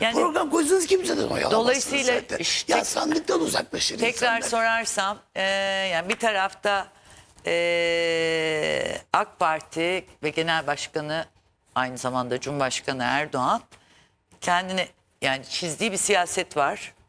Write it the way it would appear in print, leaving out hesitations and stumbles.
Yani, program koysanız kimseden oy alamazsınız dolayısıyla zaten. işte, Ya sandıktan uzaklaşır tekrar insanlar. sorarsam yani bir tarafta AK Parti ve Genel Başkanı aynı zamanda Cumhurbaşkanı Erdoğan kendine yani çizdiği bir siyaset var.